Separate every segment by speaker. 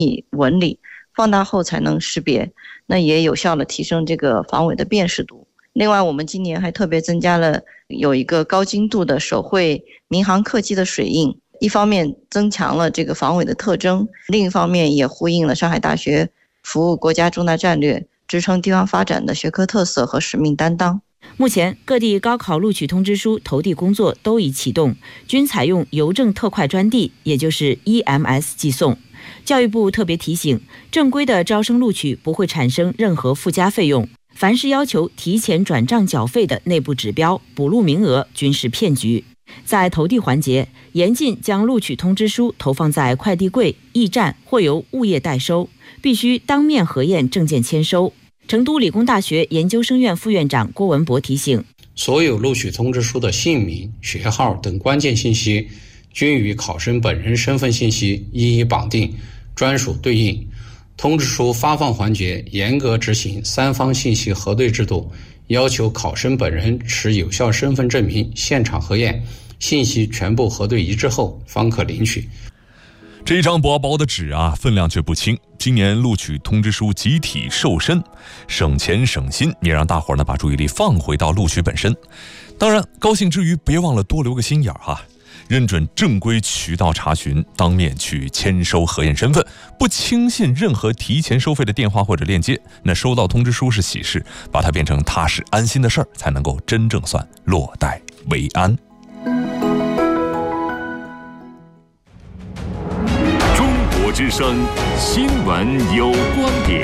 Speaker 1: 纹理，放大后才能识别，那也有效的提升这个防伪的辨识度。另外，我们今年还特别增加了有一个高精度的手绘民航客机的水印，一方面增强了这个防伪的特征，另一方面也呼应了上海大学服务国家重大战略、支撑地方发展的学科特色和使命担当。
Speaker 2: 目前各地高考录取通知书投递工作都已启动，均采用邮政特快专递，也就是 EMS 寄送。教育部特别提醒，正规的招生录取不会产生任何附加费用，凡是要求提前转账缴费的内部指标、补录名额均是骗局。在投递环节，严禁将录取通知书投放在快递柜、驿站或由物业代收，必须当面核验证件签收。成都理工大学研究生院副院长郭文博提醒，
Speaker 3: 所有录取通知书的姓名、学号等关键信息均与考生本人身份信息一一绑定，专属对应。通知书发放环节严格执行三方信息核对制度，要求考生本人持有效身份证明现场核验，信息全部核对一致后方可领取。
Speaker 4: 这一张薄薄的纸啊，分量却不轻。今年录取通知书集体瘦身，省钱省心，也让大伙儿呢把注意力放回到录取本身。当然，高兴之余别忘了多留个心眼哈，认准正规渠道查询，当面去签收核验身份，不轻信任何提前收费的电话或者链接。那收到通知书是喜事，把它变成踏实安心的事儿，才能够真正算落袋为安。
Speaker 5: 之声新闻有观点，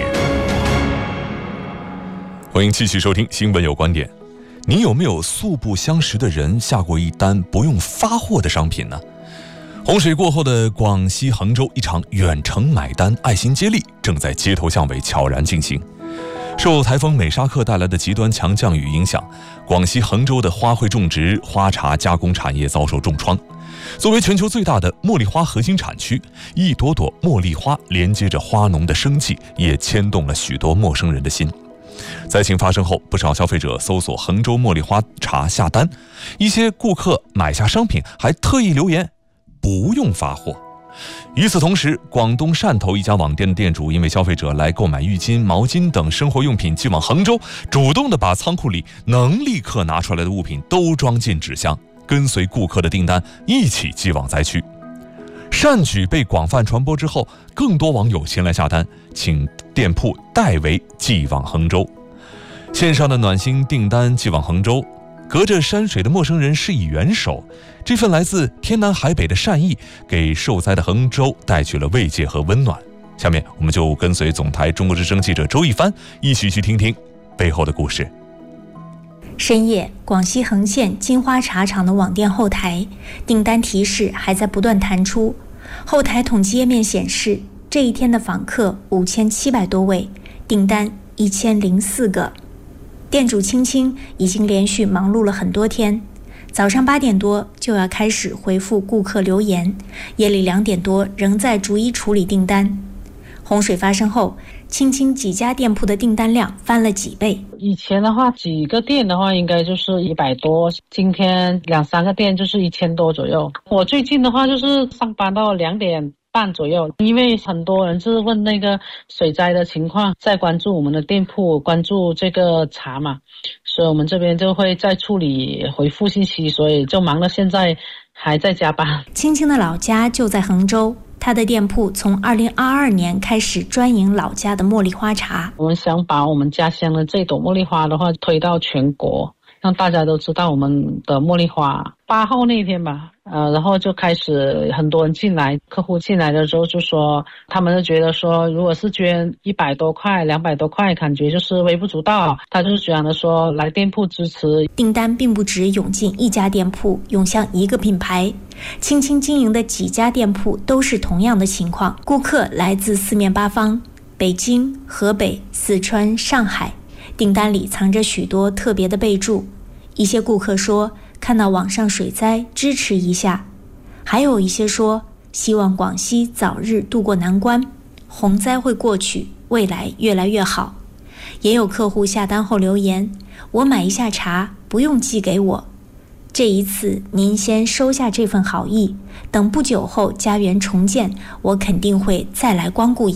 Speaker 4: 欢迎继续收听新闻有观点。你有没有素不相识的人下过一单不用发货的商品呢？洪水过后的广西衡州，一场远程买单爱心接力正在街头巷尾悄然进行。受台风美沙克带来的极端强降雨影响，广西衡州的花卉种植、花茶加工产业遭受重创。作为全球最大的茉莉花核心产区，一朵朵茉莉花连接着花农的生计，也牵动了许多陌生人的心。灾情发生后，不少消费者搜索衡州茉莉花茶下单，一些顾客买下商品还特意留言不用发货。与此同时，广东汕头一家网店的店主因为消费者来购买浴巾、毛巾等生活用品寄往衡州，主动地把仓库里能立刻拿出来的物品都装进纸箱，跟随顾客的订单一起寄往灾区。善举被广泛传播之后，更多网友前来下单，请店铺代为寄往衡州。线上的暖心订单寄往衡州，隔着山水的陌生人施以援手，这份来自天南海北的善意，给受灾的衡州带去了慰藉和温暖。下面我们就跟随总台中国之声记者周一帆一起去听听背后的故事。
Speaker 6: 深夜，广西衡县金花茶厂的网店后台订单提示还在不断弹出，后台统计页面显示，这一天的访客5700多位，订单1004个。店主青青已经连续忙碌了很多天，早上8点多就要开始回复顾客留言，夜里2点多仍在逐一处理订单。洪水发生后，青青几家店铺的订单量翻了几倍。
Speaker 7: 以前的话，几个店的话应该就是100多，今天2-3个店就是1000多左右。我最近的话就是上班到2点半左右，因为很多人是问那个水灾的情况，在关注我们的店铺，关注这个茶嘛，所以我们这边就会再处理回复信息，所以就忙到现在还在加班。
Speaker 6: 青青的老家就在衡州，他的店铺从2022年开始专营老家的茉莉花茶。
Speaker 7: 我们想把我们家乡的这朵茉莉花的话推到全国，让大家都知道我们的茉莉花。8号那天吧，然后就开始很多人进来，客户进来的时候就说，他们就觉得说，如果是捐100多块、200多块，感觉就是微不足道。他就是讲的说，来店铺支持。
Speaker 6: 订单并不只涌进一家店铺，涌向一个品牌。青青经营的几家店铺都是同样的情况，顾客来自四面八方，北京、河北、四川、上海，订单里藏着许多特别的备注。一些顾客说，看到网上水灾支持一下，还有一些说希望广西早日渡过难关，洪灾会过去，未来越来越好。也有客户下单后留言，我买一下茶不用寄给我， 这一次您先收下这份好意，等不久后家园重建，我肯定会再来光顾